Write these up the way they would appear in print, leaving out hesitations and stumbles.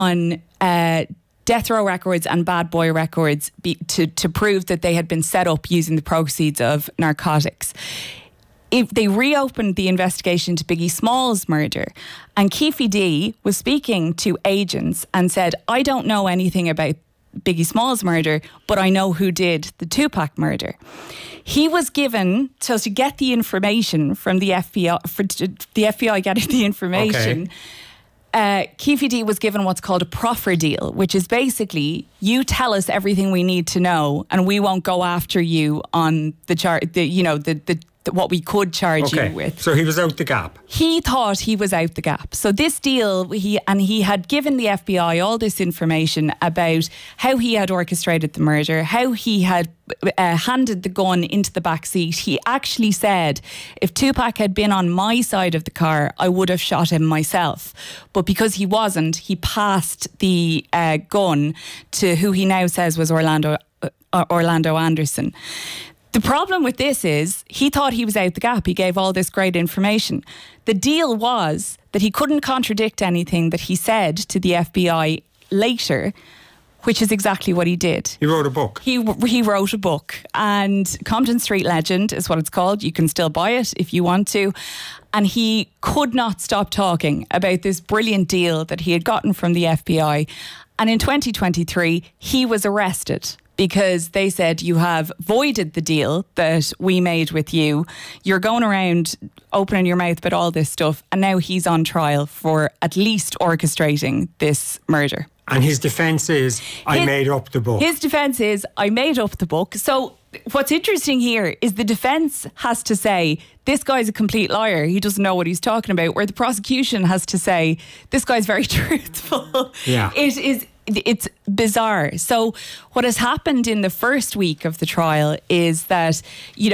on Death Row Records and Bad Boy Records to prove that they had been set up using the proceeds of narcotics. If they reopened the investigation to Biggie Smalls' murder, and Keefe D was speaking to agents and said, I don't know anything about Biggie Smalls' murder, but I know who did the Tupac murder. He was given, so to get the information from the FBI, for the FBI getting the information, Keefe D was given what's called a proffer deal, which is basically, you tell us everything we need to know and we won't go after you on the what we could charge you with. So he was out the gap. He thought he was out the gap. So this deal, he had given the FBI all this information about how he had orchestrated the murder, how he had handed the gun into the back seat. He actually said, if Tupac had been on my side of the car, I would have shot him myself. But because he wasn't, he passed the gun to who he now says was Orlando Anderson. The problem with this is he thought he was out the gap. He gave all this great information. The deal was that he couldn't contradict anything that he said to the FBI later, which is exactly what he did. He wrote a book. He wrote a book, and Compton Street Legend is what it's called. You can still buy it if you want to. And he could not stop talking about this brilliant deal that he had gotten from the FBI. And in 2023, he was arrested because they said, you have voided the deal that we made with you. You're going around opening your mouth about all this stuff. And now he's on trial for at least orchestrating this murder. And his defence is, I made up the book. His defence is, I made up the book. So what's interesting here is the defence has to say, this guy's a complete liar. He doesn't know what he's talking about. Where the prosecution has to say, this guy's very truthful. Yeah. It's bizarre. So what has happened in the first week of the trial is that,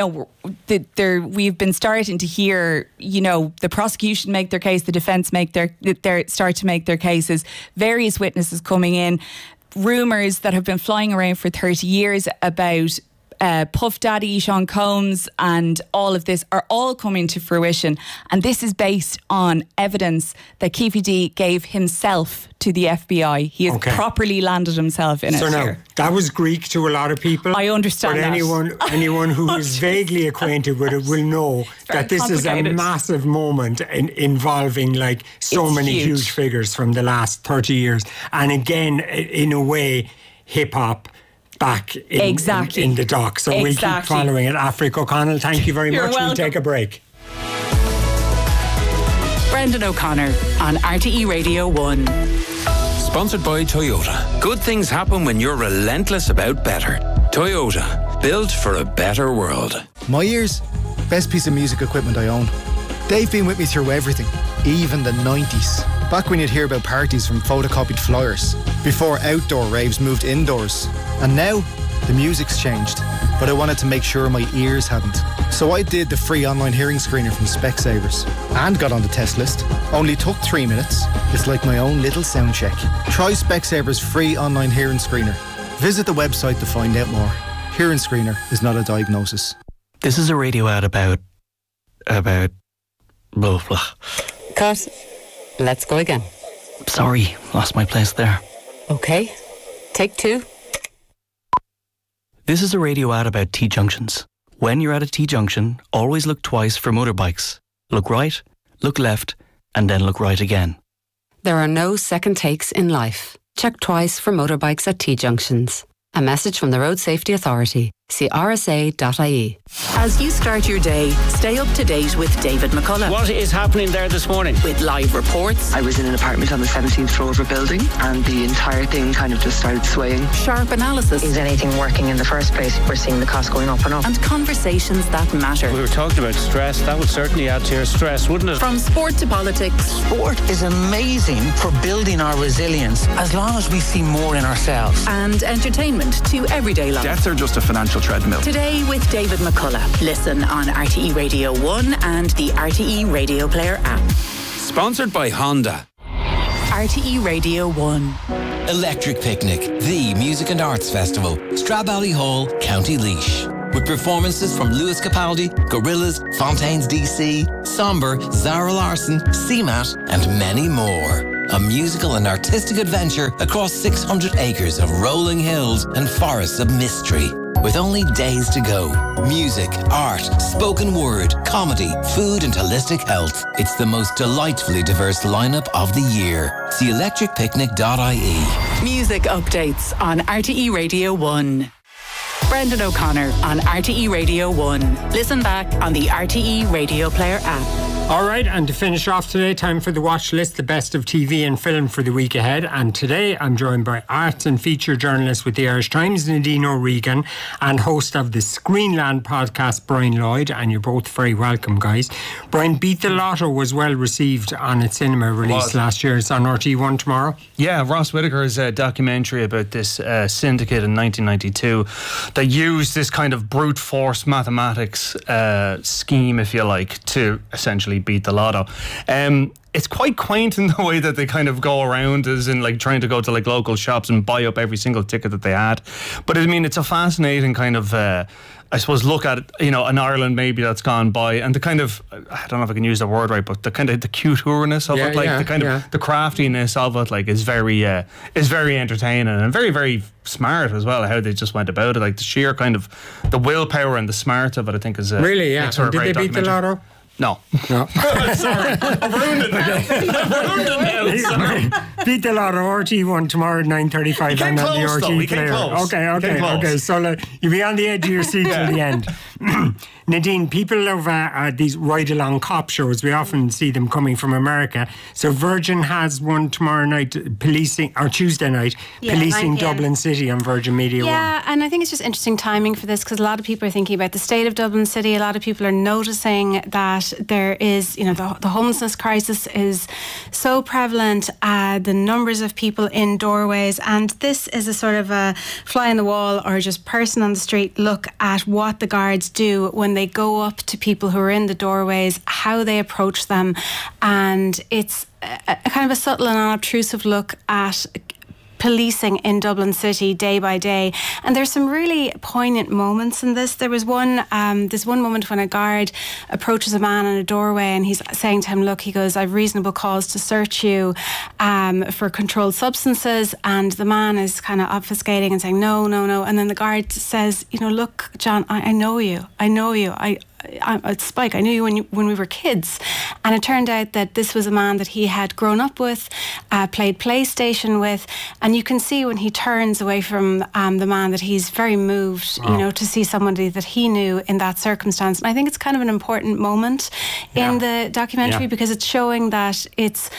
we've been starting to hear, the prosecution make their case, the defence start to make their cases, various witnesses coming in, rumours that have been flying around for 30 years about Puff Daddy, Sean Combs, and all of this are all coming to fruition. And this is based on evidence that Keefe D gave himself to the FBI. He has properly landed himself in it. So now, that was Greek to a lot of people. I understand that. But anyone who is vaguely acquainted with it will know that this is a massive moment involving so many huge figures from the last 30 years. And again, in a way, hip-hop back in the dock. So we'll keep following it. Afric O'Connell, thank you very much. We'll take a break. Brendan O'Connor on RTE Radio 1. Sponsored by Toyota. Good things happen when you're relentless about better. Toyota, built for a better world. My ears, best piece of music equipment I own. They've been with me through everything, even the 90s. Back when you'd hear about parties from photocopied flyers, before outdoor raves moved indoors. And now, the music's changed, but I wanted to make sure my ears hadn't. So I did the free online hearing screener from Specsavers and got on the test list. Only took 3 minutes. It's like my own little sound check. Try Specsavers free online hearing screener. Visit the website to find out more. Hearing screener is not a diagnosis. This is a radio ad about blah, blah. Cut. Let's go again. Sorry, lost my place there. Okay. Take 2. This is a radio ad about T-junctions. When you're at a T-junction, always look twice for motorbikes. Look right, look left, and then look right again. There are no second takes in life. Check twice for motorbikes at T-junctions. A message from the Road Safety Authority. See rsa.ie. As you start your day, stay up to date with David McCullough. What is happening there this morning? With live reports. I was in an apartment on the 17th floor of a building and the entire thing kind of just started swaying. Sharp analysis. Is anything working in the first place? We're seeing the cost going up and up. And conversations that matter. We were talking about stress. That would certainly add to your stress, wouldn't it? From sport to politics. Sport is amazing for building our resilience as long as we see more in ourselves. And entertainment to everyday life. Deaths are just a financial treadmill. Today with David McCullough. Listen on RTE Radio 1 and the RTE Radio Player app. Sponsored by Honda. RTE Radio 1. Electric Picnic, the music and arts festival. Stradbally Hall, County Laois. With performances from Lewis Capaldi, Gorillaz, Fontaines DC, Somber, Zara Larsson, CMAT and many more. a musical and artistic adventure across 600 acres of rolling hills and forests of mystery. With only days to go. Music, art, spoken word, comedy, food and holistic health. It's the most delightfully diverse lineup of the year. See electricpicnic.ie. Music updates on RTE Radio 1. Brendan O'Connor on RTE Radio 1. Listen back on the RTE Radio Player app. All right, and to finish off today, time for the watch list, the best of TV and film for the week ahead. And today I'm joined by arts and feature journalist with the Irish Times, Nadine O'Regan, and host of the Screenland podcast, Brian Lloyd. And you're both very welcome, guys. Brian, Beat the Lotto was well received on its cinema release last year. It's on RT1 tomorrow. Yeah, Ross Whitaker's documentary about this syndicate in 1992 that used this kind of brute force mathematics scheme, if you like, to essentially beat the lotto. It's quite quaint in the way that they kind of go around, as in like trying to go to like local shops and buy up every single ticket that they had. But I mean, it's a fascinating kind of I suppose look at it, you know, an Ireland maybe that's gone by, and the kind of, I don't know if I can use the word right, but the kind of the cute-ness of it, like the kind of the craftiness of it, like is very entertaining and very, very smart as well, how they just went about it, like the sheer kind of the willpower and the smart of it, I think is really, yeah. Did they beat the lotto? No. Sorry. I've ruined it now. Sorry. Beat the Lotto, RT1 tomorrow at 9:35 and on the RT player. Okay. So you'll be on the edge of your seat till the end. Nadine, people love these ride-along cop shows. We often see them coming from America. So Virgin has one tomorrow night, Tuesday night, policing Dublin City on Virgin Media 1. Yeah, and I think it's just interesting timing for this, because a lot of people are thinking about the state of Dublin City. A lot of people are noticing that there is, you know, the homelessness crisis is so prevalent, the numbers of people in doorways, and this is a sort of a fly on the wall or just person on the street look at what the guards do when they go up to people who are in the doorways, how they approach them, and it's a kind of a subtle and unobtrusive look at policing in Dublin City day by day. And there's some really poignant moments in this. There was there's one moment when a guard approaches a man in a doorway and he's saying to him, look, he goes, I've reasonable cause to search you for controlled substances, and the man is kind of obfuscating and saying no, and then the guard says, you know, look, John, I know you, it's Spike, I knew you when we were kids. And it turned out that this was a man that he had grown up with, played PlayStation with, and you can see when he turns away from the man that he's very moved, you know, to see somebody that he knew in that circumstance. And I think it's kind of an important moment in the documentary, because it's showing that it's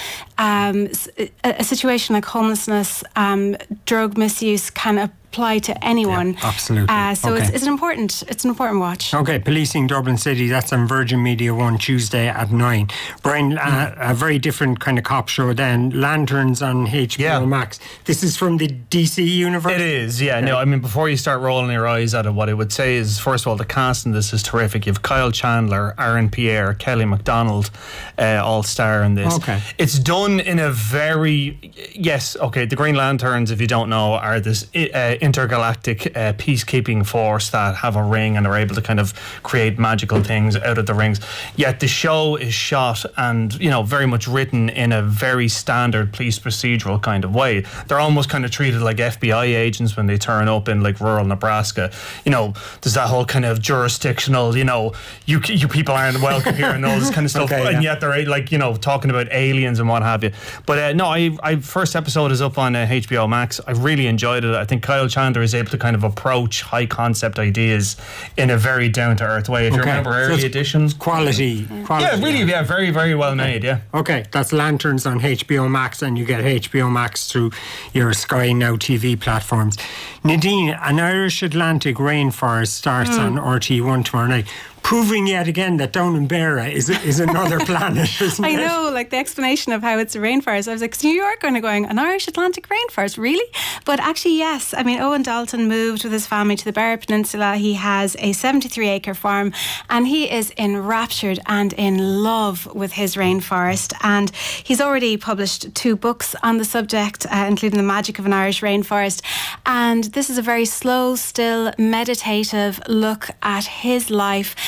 a situation like homelessness, drug misuse can apply to anyone. Yeah, absolutely. So it's an important watch. Okay, Policing Dublin City, that's on Virgin Media 1 Tuesday at 9. Brian, a very different kind of cop show then, Lanterns on HBO Max. This is from the DC universe? It is, yeah. No, I mean, before you start rolling your eyes at it, what I would say is, first of all, the cast in this is terrific. You have Kyle Chandler, Aaron Pierre, Kelly MacDonald, all star in this. Okay. It's done in a very, the Green Lanterns, if you don't know, are this intergalactic peacekeeping force that have a ring and are able to kind of create magical things out of the rings. Yet the show is shot and, you know, very much written in a very standard police procedural kind of way. They're almost kind of treated like FBI agents when they turn up in like rural Nebraska. You know, there's that whole kind of jurisdictional, you know, you people aren't welcome here and all this kind of stuff. And yet they're like, you know, talking about aliens and what have you. But I first episode is up on HBO Max. I really enjoyed it. I think Kyle Chandler is able to kind of approach high concept ideas in a very down to earth way. If you remember early editions, quality. Very, very well made. Yeah. Okay, that's Lanterns on HBO Max, and you get HBO Max through your Sky Now TV platforms. Nadine, an Irish Atlantic rainforest starts on RT1 tomorrow night, proving yet again that Down in Beara is another planet, isn't it? I know, like the explanation of how it's a rainforest. I was like, so you are going an Irish Atlantic rainforest, really? But actually, yes. I mean, Owen Dalton moved with his family to the Beara Peninsula. He has a 73-acre farm, and he is enraptured and in love with his rainforest. And he's already published 2 books on the subject, including The Magic of an Irish Rainforest. And this is a very slow, still, meditative look at his life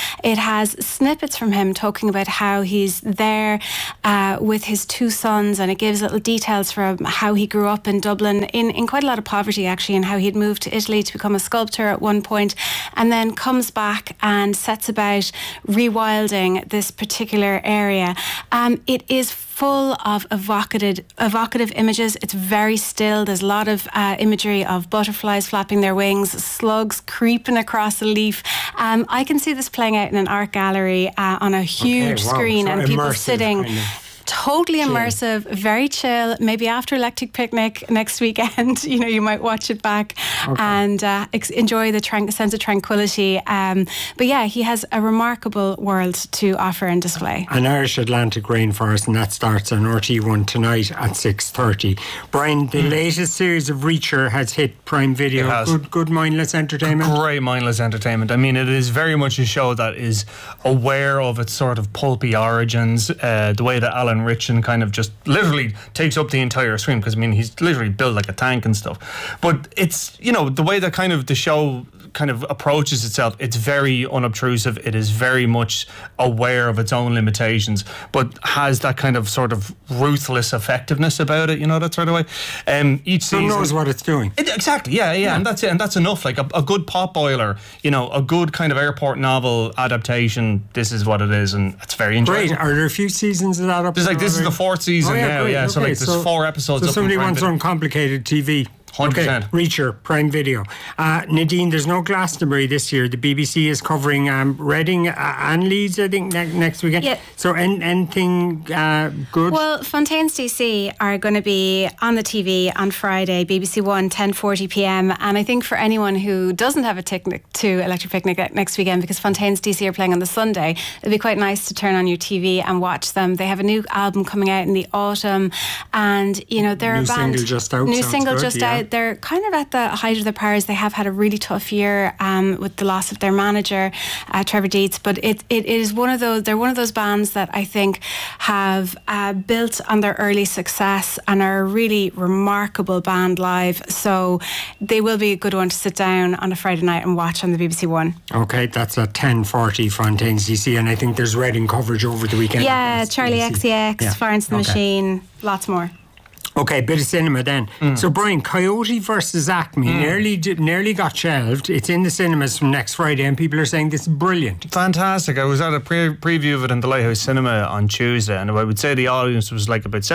It has snippets from him talking about how he's there with his two sons, and it gives little details from how he grew up in Dublin in quite a lot of poverty, actually, and how he'd moved to Italy to become a sculptor at one point, and then comes back and sets about rewilding this particular area. It is full of evocative images. It's very still. There's a lot of imagery of butterflies flapping their wings, slugs creeping across a leaf. I can see this playing out in an art gallery on a huge screen, so and people sitting. Totally immersive, very chill. Maybe after Electric Picnic next weekend, you might watch it back and enjoy the sense of tranquility. But yeah, he has a remarkable world to offer and display. An Irish Atlantic Rainforest, and that starts on RT1 tonight at 6:30. Brian, the latest series of Reacher has hit Prime Video. It has. Good mindless entertainment. Great mindless entertainment. I mean, it is very much a show that is aware of its sort of pulpy origins, the way that Alan Ritchson kind of just literally takes up the entire screen, because I mean he's literally built like a tank and stuff, but it's the way that kind of the show kind of approaches itself, it's very unobtrusive. It is very much aware of its own limitations, but has that kind of sort of ruthless effectiveness about it, that sort of way. Each season knows what it's doing. Exactly, yeah, and that's it, and that's enough. Like a good pot boiler, a good kind of airport novel adaptation. This is what it is, and it's very enjoyable. Great. Are there a few seasons of that up? This is the fourth season now. Great. Yeah, so like there's 4 episodes. So somebody wants uncomplicated TV. 100%. Okay, Reacher, Prime Video. Nadine, there's no Glastonbury this year. The BBC is covering Reading and Leeds, I think, next weekend. Yeah. So anything good? Well, Fontaines DC are going to be on the TV on Friday, BBC One, 10:40pm. And I think for anyone who doesn't have a ticket to Electric Picnic next weekend, because Fontaines DC are playing on the Sunday, it'd be quite nice to turn on your TV and watch them. They have a new album coming out in the autumn, and they're a band. New single just out. They're kind of at the height of their powers. They have had a really tough year with the loss of their manager, Trevor Dietz. But it is one of those. They're one of those bands that I think have built on their early success and are a really remarkable band live. So they will be a good one to sit down on a Friday night and watch on the BBC One. Okay, that's at 10:40 Fontaines DC, and I think there's Reading coverage over the weekend. Yeah, Charlie XCX, Florence and the Machine, lots more. Okay, bit of cinema then. So Brian, Coyote versus Acme nearly got shelved. It's in the cinemas from next Friday, and people are saying this is brilliant. Fantastic. I was at a preview of it in the Lighthouse Cinema on Tuesday, and I would say the audience was like about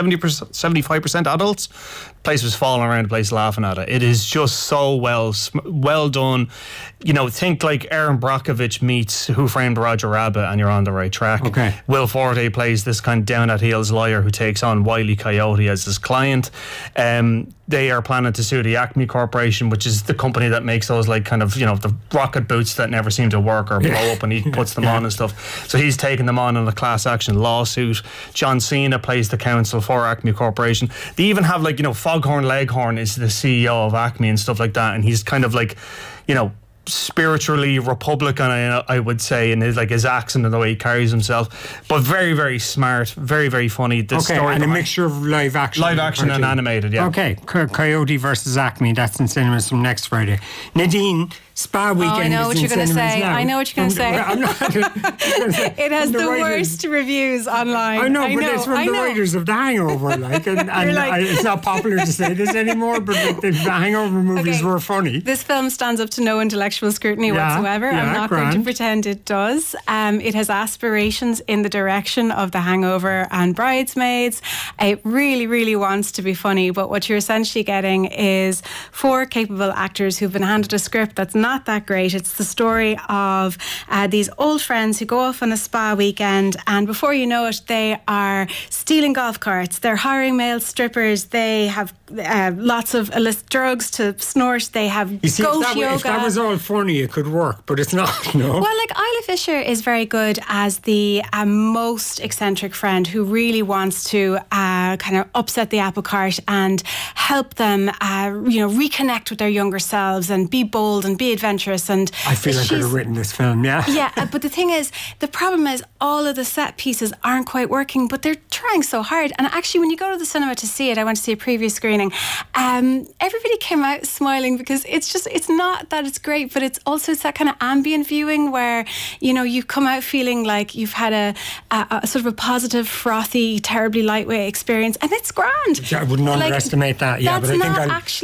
75% adults. The place was falling around the place laughing at it. It is just so well done. Think like Aaron Brockovich meets Who Framed Roger Rabbit, and you're on the right track. Okay. Will Forte plays this kind of down at heels lawyer who takes on Wile E. Coyote as his client. They are planning to sue the Acme Corporation, which is the company that makes those the rocket boots that never seem to work or blow up, and he puts them on and stuff. So he's taking them on in a class action lawsuit. John Cena plays the counsel for Acme Corporation. They even have Foghorn Leghorn is the CEO of Acme and stuff like that, and he's kind of spiritually Republican, I would say, in his accent and the way he carries himself, but very, very smart, very, very funny. The story and a mixture of live action and animated. Yeah. Okay, Coyote versus Acme. That's in cinemas from next Friday. Nadine, Spa Weekend. I know what you're going to say. Now. I know what you're going to say. I'm not it has the worst reviews online. I know, but it's from the writers of The Hangover. And it's not popular to say this anymore, but the Hangover movies were funny. This film stands up to no intellectual scrutiny whatsoever. I'm not going to pretend it does. It has aspirations in the direction of The Hangover and Bridesmaids. It really, really wants to be funny, but what you're essentially getting is 4 capable actors who've been handed a script that's not that great. It's the story of these old friends who go off on a spa weekend, and before you know it, they are stealing golf carts, they're hiring male strippers, they have lots of illicit drugs to snort, they have goat yoga. If that was all funny, it could work, but it's not, no. Well, Isla Fisher is very good as the most eccentric friend who really wants to kind of upset the apple cart and help them reconnect with their younger selves and be bold and be adventurous. And I feel I could have written this film, Yeah, but the thing is, the problem is all of the set pieces aren't quite working, but they're trying so hard. And actually, when you go to the cinema to see it, I went to see a preview screening, everybody came out smiling, because it's not that it's great, but it's that kind of ambient viewing where, you know, you come out feeling like you've had a sort of a positive, frothy, terribly lightweight experience, and it's grand. I wouldn't underestimate that. Yeah, but I think